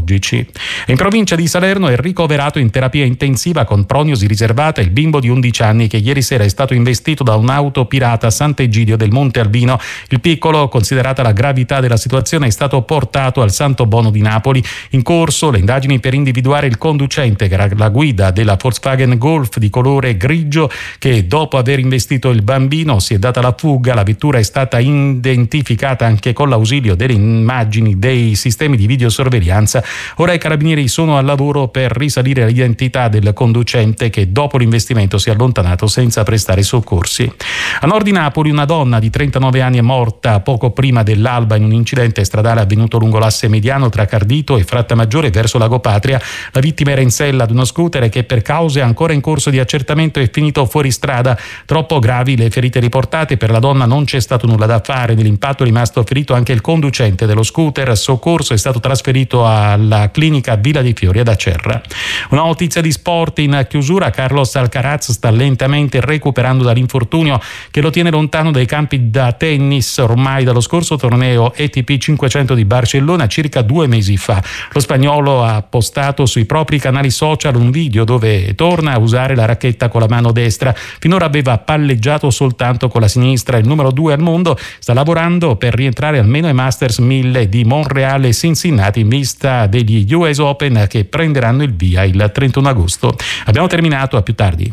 biologici. In provincia di Salerno è ricoverato in terapia intensiva con prognosi riservata il bimbo di 11 anni che ieri sera è stato investito da un'auto pirata a Sant'Egidio del Monte Albino. Il piccolo, considerata la gravità della situazione, è stato portato al Santo Bono di Napoli. In corso le indagini per individuare il conducente, che era la guida della Volkswagen Golf di colore grigio, che dopo aver investito il bambino si è data la fuga. La vettura è stata identificata anche con l'ausilio delle immagini dei sistemi di videosorveglianza. Ora i carabinieri sono al lavoro per risalire l'identità del conducente, che dopo l'investimento si è allontanato senza prestare soccorsi. A nord di Napoli una donna di 39 anni è morta poco prima dell'alba in un incidente stradale avvenuto lungo l'asse mediano tra Cardito e Frattamaggiore verso Lago Patria. La vittima era in sella ad uno scooter che per cause ancora in corso di accertamento è finito fuori strada. Troppo gravi le ferite riportate, per la donna non c'è stato nulla da fare. Nell'impatto è rimasto ferito anche il conducente dello scooter. Soccorso è stato trasferito alla clinica Villa di Fiori ad Acerra. Una notizia di sport in chiusura: Carlos Alcaraz sta lentamente recuperando dall'infortunio che lo tiene lontano dai campi da tennis ormai dallo scorso torneo ATP 500 di Barcellona circa 2 mesi fa. Lo spagnolo ha postato sui propri canali social un video dove torna a usare la racchetta con la mano destra. Finora aveva palleggiato soltanto con la sinistra. Il numero 2 al mondo sta lavorando per rientrare almeno ai Masters 1000 di Montreal e Cincinnati in vista degli US Open che prenderanno il via il 31 agosto. Abbiamo terminato, a più tardi.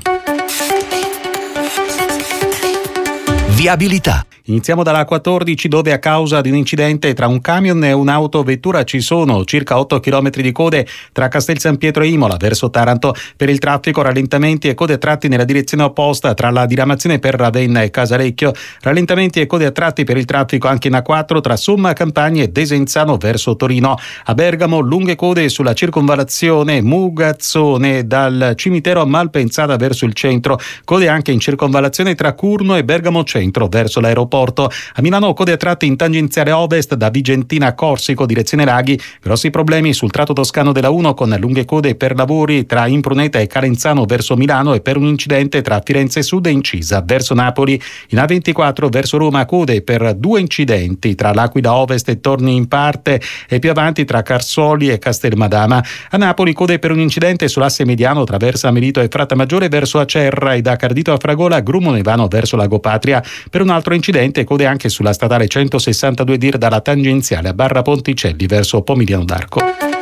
Viabilità. Iniziamo dalla 14, dove a causa di un incidente tra un camion e un'autovettura ci sono circa 8 km di code tra Castel San Pietro e Imola verso Taranto. Per il traffico rallentamenti e code a tratti nella direzione opposta tra la diramazione per Ravenna e Casalecchio. Rallentamenti e code a tratti per il traffico anche in A4 tra Somma Campagna e Desenzano verso Torino. A Bergamo lunghe code sulla circonvallazione Mugazzone dal cimitero a Malpensata verso il centro. Code anche in circonvallazione tra Curno e Bergamo Centro verso l'aeroporto. A Milano code a tratti in tangenziale ovest da Vigentina a Corsico direzione Laghi. Grossi problemi sul tratto toscano della 1 con lunghe code per lavori tra Impruneta e Calenzano verso Milano e per un incidente tra Firenze Sud e Incisa verso Napoli. In A24 verso Roma code per 2 incidenti tra l'Aquila Ovest e Torni in Parte e più avanti tra Carsoli e Castelmadama. A Napoli code per un incidente sull'asse mediano tra Versa Melito e Frattamaggiore verso Acerra e da Cardito a Fragola Grumonevano verso Lago Patria. Per un altro incidente code anche sulla statale 162 dir dalla tangenziale a Barra Ponticelli verso Pomigliano d'Arco.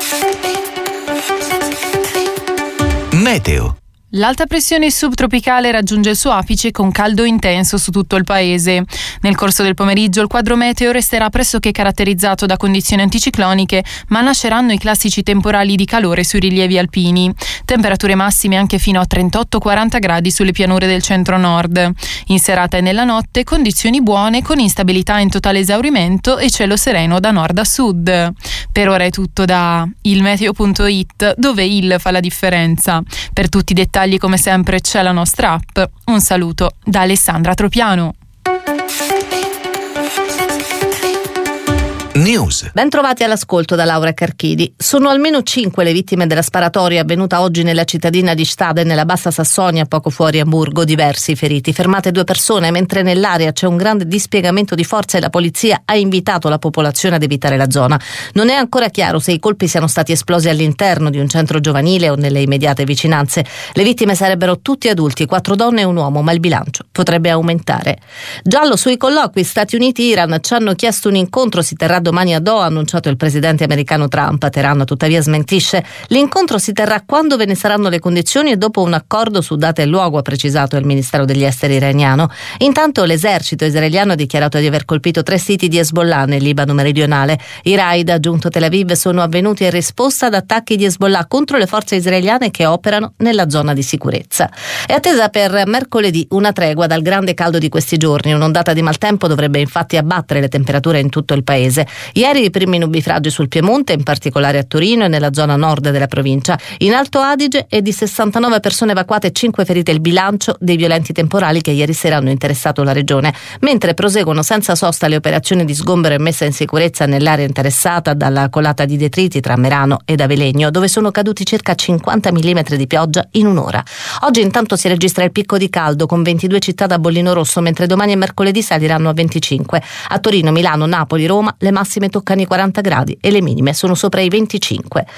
Meteo. L'alta pressione subtropicale raggiunge il suo apice con caldo intenso su tutto il paese. Nel corso del pomeriggio il quadro meteo resterà pressoché caratterizzato da condizioni anticicloniche, ma nasceranno i classici temporali di calore sui rilievi alpini. Temperature massime anche fino a 38-40 gradi sulle pianure del centro-nord. In serata e nella notte condizioni buone con instabilità in totale esaurimento e cielo sereno da nord a sud. Per ora è tutto da ilmeteo.it, dove il fa la differenza. Per tutti i dettagli come sempre c'è la nostra app. Un saluto da Alessandra Tropiano. News. Ben trovati all'ascolto da Laura Carchidi. Sono almeno 5 le vittime della sparatoria avvenuta oggi nella cittadina di Stade, nella Bassa Sassonia, poco fuori Amburgo. Diversi feriti. Fermate 2 persone, mentre nell'area c'è un grande dispiegamento di forza e la polizia ha invitato la popolazione ad evitare la zona. Non è ancora chiaro se i colpi siano stati esplosi all'interno di un centro giovanile o nelle immediate vicinanze. Le vittime sarebbero tutti adulti, 4 donne e un uomo, ma il bilancio potrebbe aumentare. Giallo sui colloqui Stati Uniti-Iran. Ci hanno chiesto un incontro, si terrà domani a Doha, ha annunciato il presidente americano Trump. Teheran tuttavia smentisce. L'incontro si terrà quando ve ne saranno le condizioni e dopo un accordo su data e luogo, ha precisato il ministero degli esteri iraniano. Intanto l'esercito israeliano ha dichiarato di aver colpito 3 siti di Hezbollah nel Libano meridionale. I raid, ha aggiunto Tel Aviv, sono avvenuti in risposta ad attacchi di Hezbollah contro le forze israeliane che operano nella zona di sicurezza. È attesa per mercoledì una tregua dal grande caldo di questi giorni. Un'ondata di maltempo dovrebbe infatti abbattere le temperature in tutto il paese. Ieri i primi nubifragi sul Piemonte, in particolare a Torino e nella zona nord della provincia. In Alto Adige è di 69 persone evacuate e 5 ferite il bilancio dei violenti temporali che ieri sera hanno interessato la regione, mentre proseguono senza sosta le operazioni di sgombero e messa in sicurezza nell'area interessata dalla colata di detriti tra Merano ed Avelegno, dove sono caduti circa 50 mm di pioggia in un'ora. Oggi intanto si registra il picco di caldo con 22 città da bollino rosso, mentre domani e mercoledì saliranno a 25. A Torino, Milano, Napoli, Roma le massime toccano i 40 gradi e le minime sono sopra i 25.